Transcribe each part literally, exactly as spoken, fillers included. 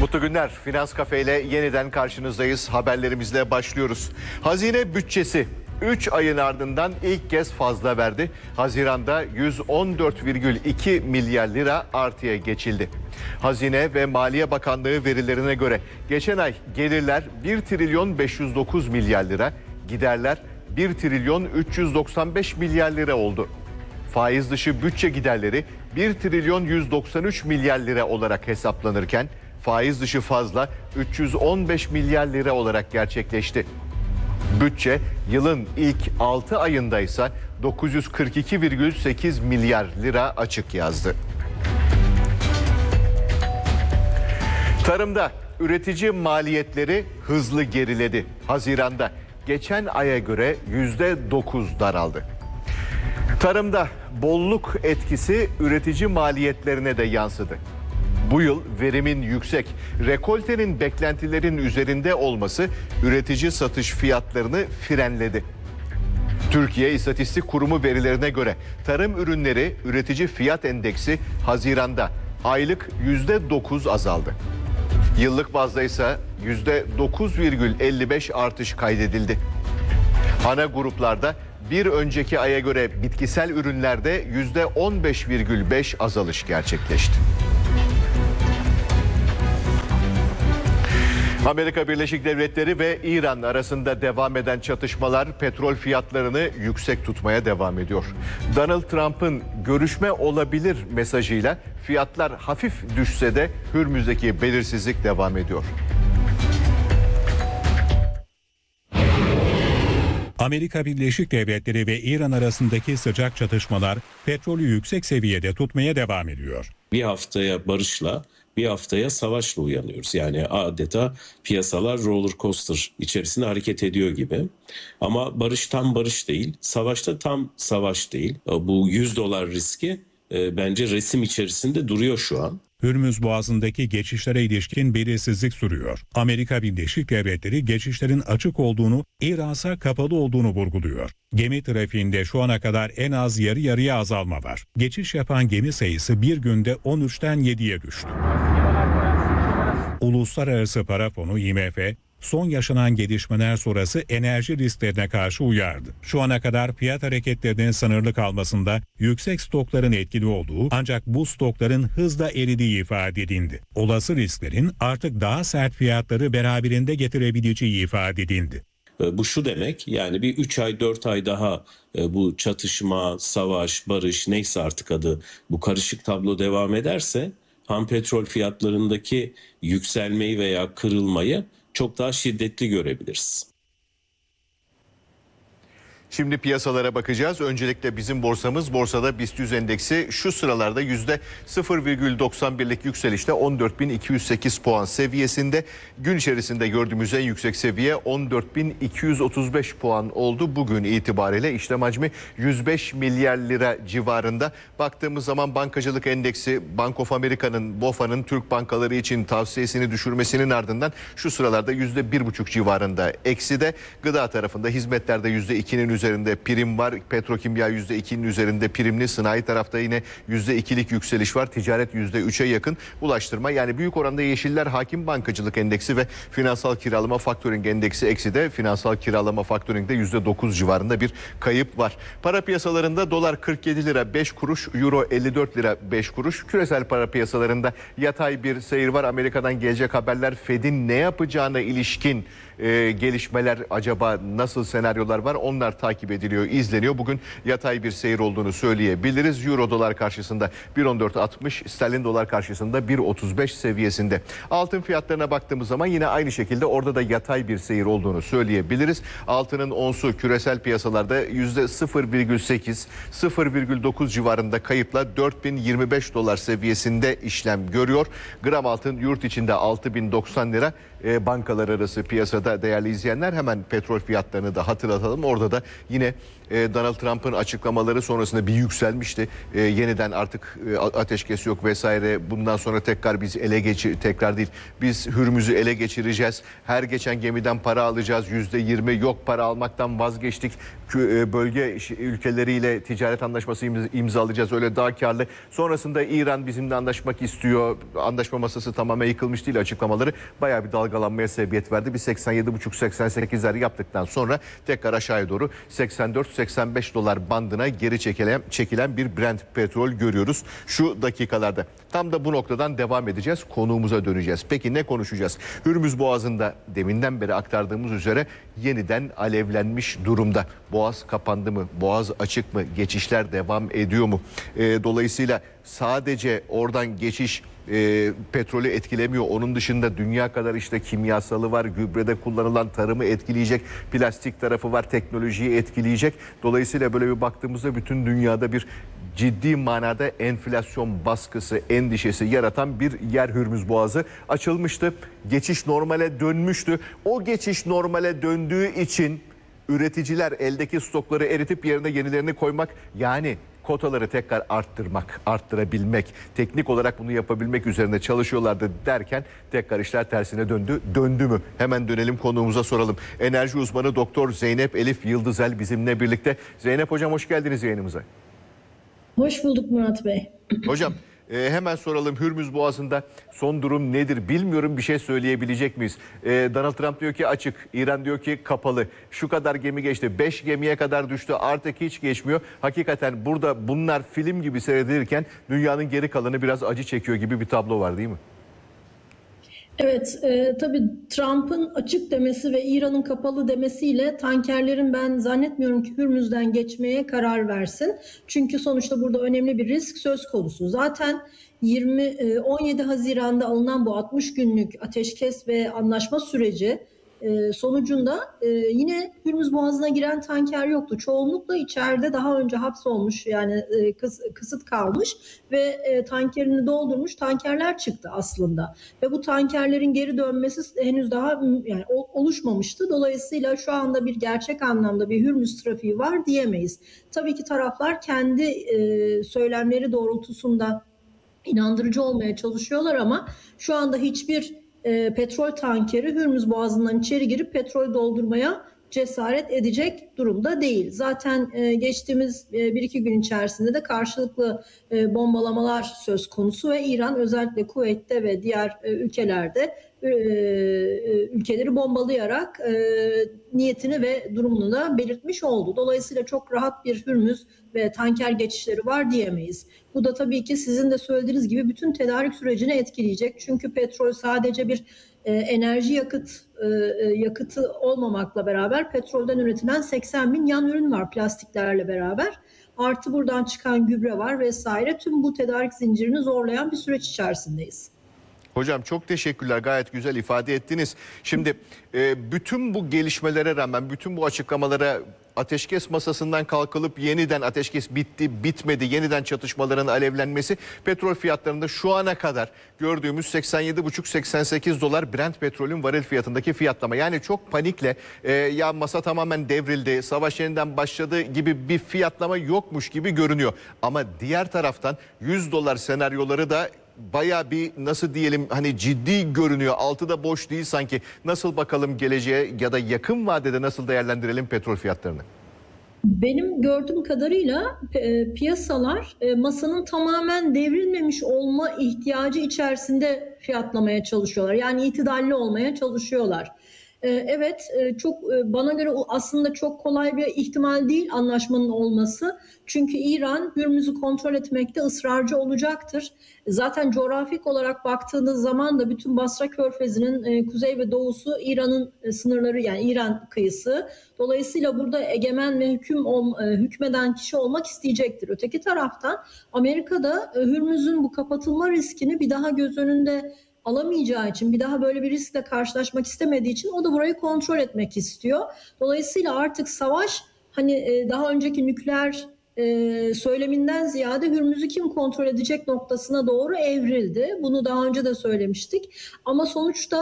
Mutlu günler. Finans Kafe ile yeniden karşınızdayız. Haberlerimizle başlıyoruz. Hazine bütçesi üç ayın ardından ilk kez fazla verdi. Haziran'da yüz on dört virgül iki milyar lira artıya geçildi. Hazine ve Maliye Bakanlığı verilerine göre geçen ay gelirler bir trilyon beş yüz dokuz milyar lira, giderler bir trilyon üç yüz doksan beş milyar lira oldu. Faiz dışı bütçe giderleri bir trilyon yüz doksan üç milyar lira olarak hesaplanırken faiz dışı fazla üç yüz on beş milyar lira olarak gerçekleşti. Bütçe yılın ilk altı ayında ise dokuz yüz kırk iki virgül sekiz milyar lira açık yazdı. Tarımda üretici maliyetleri hızlı geriledi. Haziran'da geçen aya göre yüzde dokuz daraldı. Tarımda bolluk etkisi üretici maliyetlerine de yansıdı. Bu yıl verimin yüksek, rekoltenin beklentilerin üzerinde olması üretici satış fiyatlarını frenledi. Türkiye İstatistik Kurumu verilerine göre tarım ürünleri üretici fiyat endeksi Haziran'da aylık yüzde dokuz azaldı. Yıllık bazda ise yüzde dokuz virgül elli beş artış kaydedildi. Ana gruplarda bir önceki aya göre bitkisel ürünlerde yüzde on beş virgül beş azalış gerçekleşti. Amerika Birleşik Devletleri ve İran arasında devam eden çatışmalar petrol fiyatlarını yüksek tutmaya devam ediyor. Donald Trump'ın görüşme olabilir mesajıyla fiyatlar hafif düşse de Hürmüz'deki belirsizlik devam ediyor. Amerika Birleşik Devletleri ve İran arasındaki sıcak çatışmalar petrolü yüksek seviyede tutmaya devam ediyor. Bir haftaya barışla, bir haftaya savaşla uyanıyoruz. Yani adeta piyasalar roller coaster içerisinde hareket ediyor gibi. Ama barış tam barış değil, savaşta tam savaş değil. Bu yüz dolar riski e, bence resim içerisinde duruyor şu an. Hürmüz Boğazı'ndaki geçişlere ilişkin belirsizlik sürüyor. Amerika Birleşik Devletleri geçişlerin açık olduğunu, İran'sa kapalı olduğunu vurguluyor. Gemi trafiğinde şu ana kadar en az yarı yarıya azalma var. Geçiş yapan gemi sayısı bir günde on üçten yediye düştü. Uluslararası Para Fonu I M F, son yaşanan gelişmeler sonrası enerji risklerine karşı uyardı. Şu ana kadar fiyat hareketlerinin sınırlı kalmasında yüksek stokların etkili olduğu ancak bu stokların hızla eridiği ifade edildi. Olası risklerin artık daha sert fiyatları beraberinde getirebileceği ifade edildi. Bu şu demek, yani bir üç ay dört ay daha bu çatışma, savaş, barış neyse artık adı, bu karışık tablo devam ederse ham petrol fiyatlarındaki yükselmeyi veya kırılmayı çok daha şiddetli görebiliriz. Şimdi piyasalara bakacağız. Öncelikle bizim borsamız, borsada BIST yüz endeksi şu sıralarda yüzde sıfır virgül doksan birlik yükselişte on dört bin iki yüz sekiz puan seviyesinde. Gün içerisinde gördüğümüz en yüksek seviye on dört bin iki yüz otuz beş puan oldu. Bugün itibariyle işlem hacmi yüz beş milyar lira civarında. Baktığımız zaman bankacılık endeksi Bank of America'nın, B O F'anın Türk bankaları için tavsiyesini düşürmesinin ardından şu sıralarda yüzde bir buçuk civarında ekside. Gıda tarafında hizmetlerde yüzde ikinin üzerinde prim var. Petrokimya yüzde ikinin üzerinde primli. Sanayi tarafta yine yüzde ikilik yükseliş var. Ticaret yüzde üçe yakın. Ulaştırma, yani büyük oranda yeşiller hakim. Bankacılık endeksi ve finansal kiralama faktörink endeksi eksi de finansal kiralama faktörüngde yüzde dokuz civarında bir kayıp var. Para piyasalarında dolar kırk yedi lira beş kuruş, euro elli dört lira beş kuruş. Küresel para piyasalarında yatay bir seyir var. Amerika'dan gelecek haberler, Fed'in ne yapacağına ilişkin e, gelişmeler, acaba nasıl senaryolar var, onlar takip ediliyor, izleniyor. Bugün yatay bir seyir olduğunu söyleyebiliriz. Euro dolar karşısında bir virgül on dört altmış, sterlin dolar karşısında bir virgül otuz beş seviyesinde. Altın fiyatlarına baktığımız zaman yine aynı şekilde orada da yatay bir seyir olduğunu söyleyebiliriz. Altının onsu küresel piyasalarda yüzde sıfır virgül sekiz, sıfır virgül dokuz civarında kayıpla dört bin yirmi beş dolar seviyesinde işlem görüyor. Gram altın yurt içinde altı bin doksan lira. E, bankalar arası piyasada değerli izleyenler, hemen petrol fiyatlarını da hatırlatalım. Orada da yine e, Donald Trump'ın açıklamaları sonrasında bir yükselmişti. E, yeniden artık e, ateşkes yok vesaire. Bundan sonra tekrar biz ele geçir tekrar değil. Biz Hürmüz'ü ele geçireceğiz. Her geçen gemiden para alacağız. yüzde yirmi yok para almaktan vazgeçtik. E, bölge ülkeleriyle ticaret anlaşması imzalayacağız. Öyle daha karlı. Sonrasında İran bizimle anlaşmak istiyor. Anlaşma masası tamamen yıkılmış değil açıklamaları. Bayağı bir dalgalanmaya sebebiyet verdi. Bir seksen yedi buçuk seksen sekizler yaptıktan sonra tekrar aşağıya doğru seksen dört seksen beş dolar bandına geri çekilen, çekilen bir Brent petrol görüyoruz şu dakikalarda. Tam da bu noktadan devam edeceğiz. Konuğumuza döneceğiz. Peki ne konuşacağız? Hürmüz Boğazı'nda deminden beri aktardığımız üzere yeniden alevlenmiş durumda. Boğaz kapandı mı? Boğaz açık mı? Geçişler devam ediyor mu? E, dolayısıyla sadece oradan geçiş e, petrolü etkilemiyor. Onun dışında dünya kadar işte kimyasalı var, gübrede kullanılan tarımı etkileyecek, plastik tarafı var, teknolojiyi etkileyecek. Dolayısıyla böyle bir baktığımızda bütün dünyada bir ciddi manada enflasyon baskısı, endişesi yaratan bir yer Hürmüz Boğazı açılmıştı. Geçiş normale dönmüştü. O geçiş normale döndüğü için üreticiler eldeki stokları eritip yerine yenilerini koymak, yani kotaları tekrar arttırmak, arttırabilmek, teknik olarak bunu yapabilmek üzerine çalışıyorlardı derken tekrar işler tersine döndü. Döndü mü? Hemen dönelim konuğumuza soralım. Enerji uzmanı Doktor Zeynep Elif Yıldızel bizimle birlikte. Zeynep Hocam hoş geldiniz yayınımıza. Hoş bulduk Murat Bey. Hocam e, hemen soralım, Hürmüz Boğazı'nda son durum nedir? Bilmiyorum, bir şey söyleyebilecek miyiz? E, Donald Trump diyor ki açık, İran diyor ki kapalı. Şu kadar gemi geçti, beş gemiye kadar düştü, artık hiç geçmiyor. Hakikaten burada bunlar film gibi seyredilirken dünyanın geri kalanı biraz acı çekiyor gibi bir tablo var değil mi? Evet, e, tabii Trump'ın açık demesi ve İran'ın kapalı demesiyle tankerlerin ben zannetmiyorum ki Hürmüz'den geçmeye karar versin. Çünkü sonuçta burada önemli bir risk söz konusu. Zaten yirmi on yedi Haziran'da alınan bu altmış günlük ateşkes ve anlaşma süreci sonucunda yine Hürmüz Boğazı'na giren tanker yoktu. Çoğunlukla içeride daha önce hapsolmuş, yani kısıt kalmış ve tankerini doldurmuş tankerler çıktı aslında. Ve bu tankerlerin geri dönmesi henüz daha yani oluşmamıştı. Dolayısıyla şu anda bir gerçek anlamda bir Hürmüz trafiği var diyemeyiz. Tabii ki taraflar kendi söylemleri doğrultusunda inandırıcı olmaya çalışıyorlar ama şu anda hiçbir E, petrol tankeri Hürmüz Boğazı'ndan içeri girip petrol doldurmaya cesaret edecek durumda değil. Zaten e, geçtiğimiz e, bir iki gün içerisinde de karşılıklı e, bombalamalar söz konusu ve İran özellikle Kuveyt'te ve diğer e, ülkelerde e, ülkeleri bombalayarak e, niyetini ve durumunu da belirtmiş oldu. Dolayısıyla çok rahat bir Hürmüz ve tanker geçişleri var diyemeyiz. Bu da tabii ki sizin de söylediğiniz gibi bütün tedarik sürecini etkileyecek. Çünkü petrol sadece bir e, enerji yakıt e, yakıtı olmamakla beraber petrolden üretilen seksen bin yan ürün var plastiklerle beraber. Artı buradan çıkan gübre var vesaire. Tüm bu tedarik zincirini zorlayan bir süreç içerisindeyiz. Hocam çok teşekkürler, gayet güzel ifade ettiniz. Şimdi e, bütün bu gelişmelere rağmen, bütün bu açıklamalara, ateşkes masasından kalkılıp yeniden ateşkes bitti, bitmedi, yeniden çatışmaların alevlenmesi petrol fiyatlarında şu ana kadar gördüğümüz seksen yedi buçuk seksen sekiz dolar Brent petrolün varil fiyatındaki fiyatlama. Yani çok panikle e, ya masa tamamen devrildi, savaş yeniden başladı gibi bir fiyatlama yokmuş gibi görünüyor. Ama diğer taraftan yüz dolar senaryoları da bayağı bir, nasıl diyelim, hani ciddi görünüyor. Altı da boş değil sanki. Nasıl bakalım geleceğe ya da yakın vadede nasıl değerlendirelim petrol fiyatlarını? Benim gördüğüm kadarıyla e, piyasalar e, masanın tamamen devrilmemiş olma ihtiyacı içerisinde fiyatlamaya çalışıyorlar. Yani itidalli olmaya çalışıyorlar. Evet, çok bana göre aslında çok kolay bir ihtimal değil anlaşmanın olması. Çünkü İran Hürmüz'ü kontrol etmekte ısrarcı olacaktır. Zaten coğrafik olarak baktığınız zaman da bütün Basra Körfezi'nin kuzey ve doğusu İran'ın sınırları, yani İran kıyısı. Dolayısıyla burada egemen ve hüküm hükmeden kişi olmak isteyecektir. Öteki taraftan Amerika'da Hürmüz'ün bu kapatılma riskini bir daha göz önünde alamayacağı için, bir daha böyle bir riskle karşılaşmak istemediği için o da burayı kontrol etmek istiyor. Dolayısıyla artık savaş hani daha önceki nükleer söyleminden ziyade Hürmüz'ü kim kontrol edecek noktasına doğru evrildi. Bunu daha önce de söylemiştik. Ama sonuçta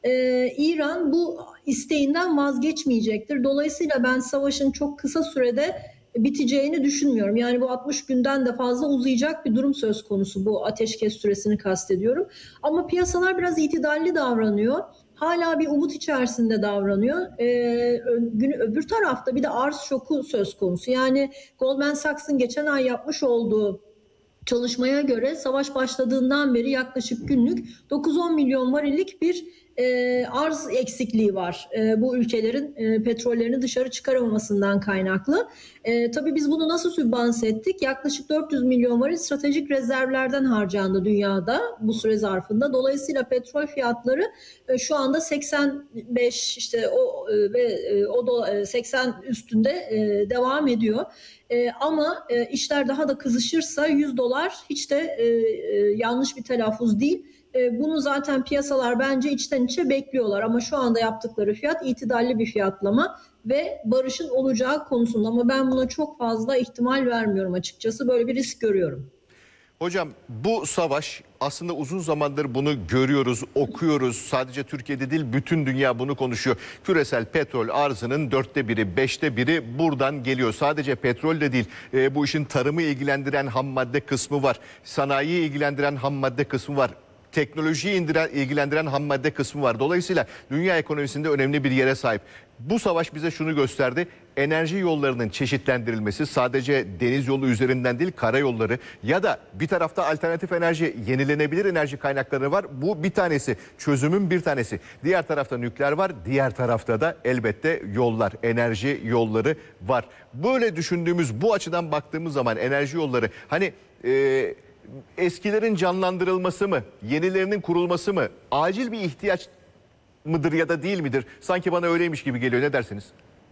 e, İran bu isteğinden vazgeçmeyecektir. Dolayısıyla ben savaşın çok kısa sürede biteceğini düşünmüyorum. Yani bu altmış günden de fazla uzayacak bir durum söz konusu, bu ateşkes süresini kastediyorum. Ama piyasalar biraz itidalli davranıyor. Hala bir umut içerisinde davranıyor. Ee, günü öbür tarafta bir de arz şoku söz konusu. Yani Goldman Sachs'ın geçen ay yapmış olduğu çalışmaya göre savaş başladığından beri yaklaşık günlük dokuz on milyon varillik bir e, arz eksikliği var. E, bu ülkelerin e, petrollerini dışarı çıkaramamasından kaynaklı. E, tabii biz bunu nasıl sübvanse ettik? Yaklaşık dört yüz milyon varil stratejik rezervlerden harcandı dünyada bu süre zarfında. Dolayısıyla petrol fiyatları e, şu anda seksen beş işte o e, ve e, o dola, seksen üstünde e, devam ediyor. E, ama e, işler daha da kızışırsa yüz dolar hiç de e, e, yanlış bir telaffuz değil. E, bunu zaten piyasalar bence içten içe bekliyorlar. Ama şu anda yaptıkları fiyat itidalli bir fiyatlama ve barışın olacağı konusunda. Ama ben buna çok fazla ihtimal vermiyorum açıkçası. Böyle bir risk görüyorum. Hocam bu savaş aslında uzun zamandır bunu görüyoruz, okuyoruz. Sadece Türkiye'de değil, bütün dünya bunu konuşuyor. Küresel petrol arzının dörtte biri, beşte biri buradan geliyor. Sadece petrol de değil, e, bu işin tarımı ilgilendiren ham madde kısmı var. Sanayiyi ilgilendiren ham madde kısmı var. Teknolojiyi indiren, ilgilendiren ham madde kısmı var. Dolayısıyla dünya ekonomisinde önemli bir yere sahip. Bu savaş bize şunu gösterdi. Enerji yollarının çeşitlendirilmesi, sadece deniz yolu üzerinden değil, karayolları ya da bir tarafta alternatif enerji, yenilenebilir enerji kaynakları var. Bu bir tanesi, çözümün bir tanesi. Diğer tarafta nükleer var, diğer tarafta da elbette yollar, enerji yolları var. Böyle düşündüğümüz, bu açıdan baktığımız zaman enerji yolları hani e, eskilerin canlandırılması mı, yenilerinin kurulması mı acil bir ihtiyaç mıdır ya da değil midir? Sanki bana öyleymiş gibi geliyor. Ne dersiniz?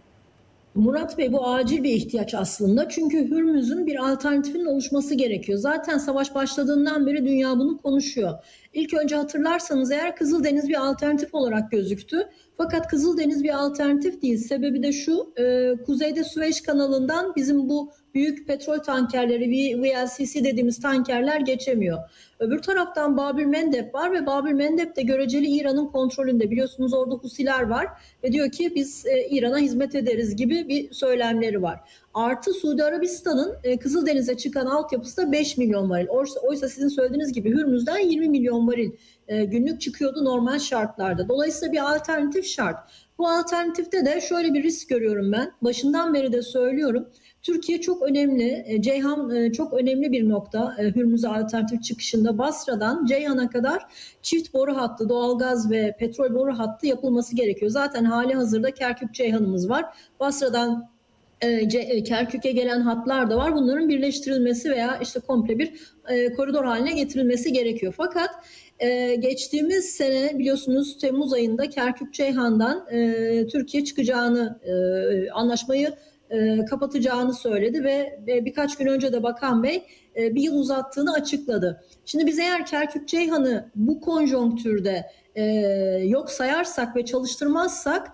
Murat Bey, bu acil bir ihtiyaç aslında. Çünkü Hürmüz'ün bir alternatifinin oluşması gerekiyor. Zaten savaş başladığından beri dünya bunu konuşuyor. İlk önce hatırlarsanız eğer Kızıldeniz bir alternatif olarak gözüktü. Fakat Kızıldeniz bir alternatif değil. Sebebi de şu, e, kuzeyde Süveyş kanalından bizim bu büyük petrol tankerleri, V L C C dediğimiz tankerler geçemiyor. Öbür taraftan Babül Mendeb var ve Babül Mendeb de göreceli İran'ın kontrolünde. Biliyorsunuz orada Husiler var ve diyor ki biz e, İran'a hizmet ederiz gibi bir söylemleri var. Artı Suudi Arabistan'ın e, Kızıldeniz'e çıkan altyapısı da beş milyon varil. Oysa, oysa sizin söylediğiniz gibi Hürmüz'den yirmi milyon varil e, günlük çıkıyordu normal şartlarda. Dolayısıyla bir alternatif şart. Bu alternatifte de şöyle bir risk görüyorum ben. Başından beri de söylüyorum. Türkiye çok önemli, Ceyhan çok önemli bir nokta Hürmüz'e alternatif çıkışında. Basra'dan Ceyhan'a kadar çift boru hattı, doğalgaz ve petrol boru hattı yapılması gerekiyor. Zaten hali hazırda Kerkük Ceyhan'ımız var. Basra'dan Kerkük'e gelen hatlar da var. Bunların birleştirilmesi veya işte komple bir koridor haline getirilmesi gerekiyor. Fakat geçtiğimiz sene biliyorsunuz Temmuz ayında Kerkük Ceyhan'dan Türkiye çıkacağını, anlaşmayı kapatacağını söyledi ve birkaç gün önce de Bakan Bey bir yıl uzattığını açıkladı. Şimdi biz eğer Kerkük Ceyhan'ı bu konjonktürde yok sayarsak ve çalıştırmazsak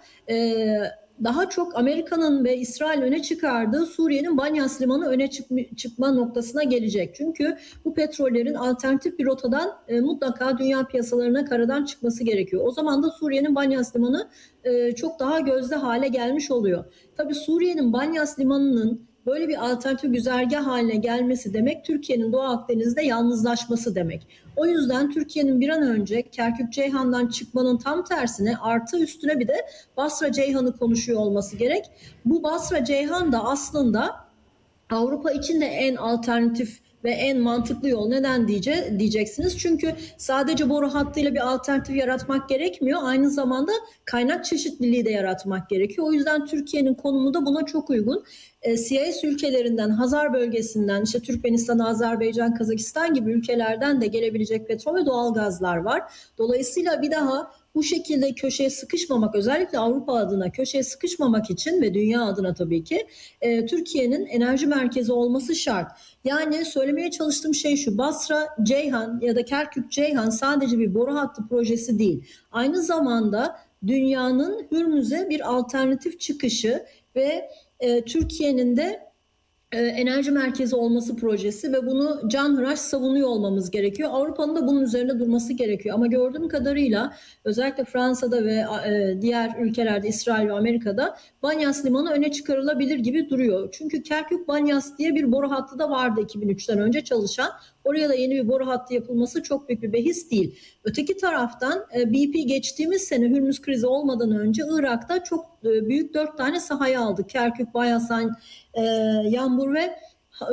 daha çok Amerika'nın ve İsrail öne çıkardığı Suriye'nin Banyas Limanı öne çıkma, çıkma noktasına gelecek. Çünkü bu petrollerin alternatif bir rotadan e, mutlaka dünya piyasalarına karadan çıkması gerekiyor. O zaman da Suriye'nin Banyas Limanı e, çok daha gözde hale gelmiş oluyor. Tabii Suriye'nin Banyas Limanı'nın böyle bir alternatif güzergah haline gelmesi demek Türkiye'nin Doğu Akdeniz'de yalnızlaşması demek. O yüzden Türkiye'nin bir an önce Kerkük Ceyhan'dan çıkmanın tam tersine artı üstüne bir de Basra Ceyhan'ı konuşuyor olması gerek. Bu Basra Ceyhan da aslında Avrupa için de en alternatif ve en mantıklı yol. Neden diye, diyeceksiniz? Çünkü sadece boru hattıyla bir alternatif yaratmak gerekmiyor. Aynı zamanda kaynak çeşitliliği de yaratmak gerekiyor. O yüzden Türkiye'nin konumu da buna çok uygun. E, C I S ülkelerinden, Hazar bölgesinden, işte Türkmenistan, Azerbaycan, Kazakistan gibi ülkelerden de gelebilecek petrol ve doğal gazlar var. Dolayısıyla bir daha bu şekilde köşeye sıkışmamak, özellikle Avrupa adına köşeye sıkışmamak için ve dünya adına tabii ki e, Türkiye'nin enerji merkezi olması şart. Yani söylemeye çalıştığım şey şu: Basra Ceyhan ya da Kerkük Ceyhan sadece bir boru hattı projesi değil. Aynı zamanda dünyanın Hürmüz'e bir alternatif çıkışı ve e, Türkiye'nin de enerji merkezi olması projesi ve bunu canhıraş savunuyor olmamız gerekiyor. Avrupa'nın da bunun üzerinde durması gerekiyor. Ama gördüğüm kadarıyla özellikle Fransa'da ve diğer ülkelerde, İsrail ve Amerika'da Banyas Limanı öne çıkarılabilir gibi duruyor. Çünkü Kerkük-Banyas diye bir boru hattı da vardı iki bin üçten önce çalışan. Oraya da yeni bir boru hattı yapılması çok büyük bir behis değil. Öteki taraftan B P geçtiğimiz sene Hürmüz krizi olmadan önce Irak'ta çok büyük dört tane sahayı aldı. Kerkük, Bayasan, e, Yambur ve e,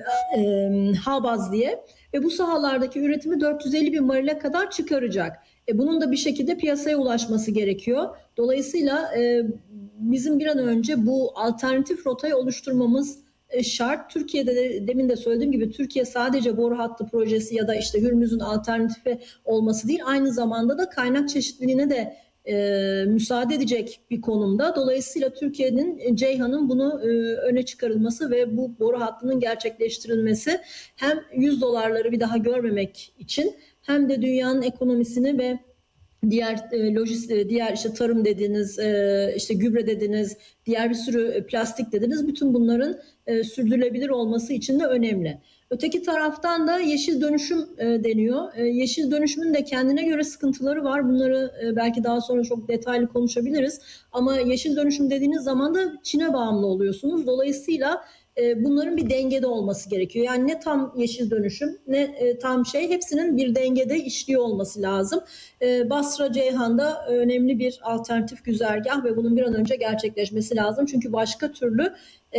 e, Habaz diye. Ve bu sahalardaki üretimi dört yüz elli bin varile kadar çıkaracak. E, bunun da bir şekilde piyasaya ulaşması gerekiyor. Dolayısıyla e, bizim bir an önce bu alternatif rotayı oluşturmamız şart. Türkiye'de de, demin de söylediğim gibi Türkiye sadece boru hattı projesi ya da işte Hürmüz'ün alternatifi olması değil, aynı zamanda da kaynak çeşitliliğine de e, müsaade edecek bir konumda. Dolayısıyla Türkiye'nin, Ceyhan'ın bunu e, öne çıkarılması ve bu boru hattının gerçekleştirilmesi hem yüz dolarları bir daha görmemek için hem de dünyanın ekonomisini ve diğer e, lojistik, diğer işte tarım dediniz, e, işte gübre dediniz, diğer bir sürü plastik dediniz. Bütün bunların e, sürdürülebilir olması için de önemli. Öteki taraftan da yeşil dönüşüm e, deniyor. E, yeşil dönüşümün de kendine göre sıkıntıları var. Bunları e, belki daha sonra çok detaylı konuşabiliriz. Ama yeşil dönüşüm dediğiniz zaman da Çin'e bağımlı oluyorsunuz. Dolayısıyla bunların bir dengede olması gerekiyor. Yani ne tam yeşil dönüşüm ne tam şey, hepsinin bir dengede işliyor olması lazım. Basra Ceyhan'da önemli bir alternatif güzergah ve bunun bir an önce gerçekleşmesi lazım. Çünkü başka türlü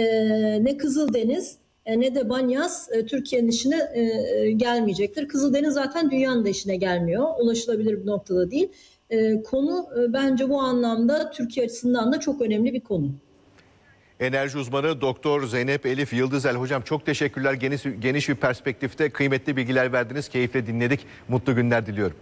ne Kızıldeniz ne de Banyas Türkiye'nin işine gelmeyecektir. Kızıldeniz zaten dünyanın da işine gelmiyor. Ulaşılabilir bir noktada değil. Konu bence bu anlamda Türkiye açısından da çok önemli bir konu. Enerji uzmanı Doktor Zeynep Elif Yıldızel. Hocam çok teşekkürler. Geniş, geniş bir perspektifte kıymetli bilgiler verdiniz. Keyifle dinledik. Mutlu günler diliyorum.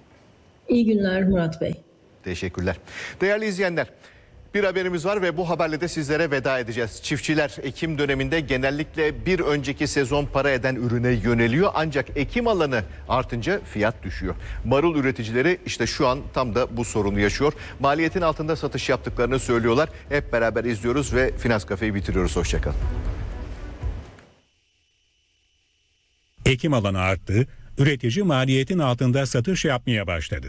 İyi günler Murat Bey. Teşekkürler. Değerli izleyenler, bir haberimiz var ve bu haberle de sizlere veda edeceğiz. Çiftçiler Ekim döneminde genellikle bir önceki sezon para eden ürüne yöneliyor. Ancak ekim alanı artınca fiyat düşüyor. Marul üreticileri işte şu an tam da bu sorunu yaşıyor. Maliyetin altında satış yaptıklarını söylüyorlar. Hep beraber izliyoruz ve Finans Kafe'yi bitiriyoruz. Hoşçakalın. Ekim alanı arttı, üretici maliyetin altında satış yapmaya başladı.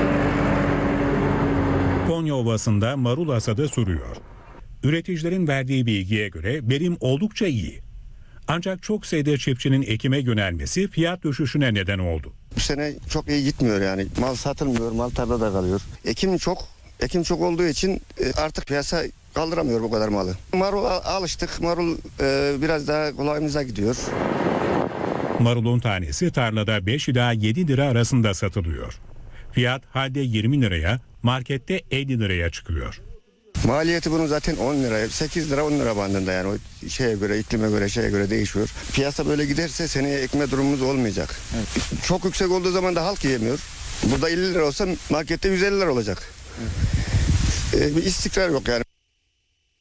Konya Ovası'nda marul hasadı sürüyor. Üreticilerin verdiği bilgiye göre verim oldukça iyi. Ancak çok sayıda çiftçinin ekime yönelmesi fiyat düşüşüne neden oldu. Bu sene çok iyi gitmiyor yani. Mal satılmıyor, mal tarlada kalıyor. Ekim çok, ekim çok olduğu için artık piyasa kaldıramıyor bu kadar malı. Marul alıştık, marul biraz daha kolayımıza gidiyor. Marulun tanesi tarlada beş ila yedi lira arasında satılıyor. Fiyat halde yirmi liraya, markette elli liraya çıkıyor. Maliyeti bunun zaten on lira, sekiz lira on lira bandında yani o şeye göre, iklime göre, şeye göre değişiyor. Piyasa böyle giderse seneye ekme durumumuz olmayacak. Evet. Çok yüksek olduğu zaman da halk yiyemiyor. Burada elli lira olsa markette yüz elli lira olacak. Evet. Ee, bir istikrar yok yani.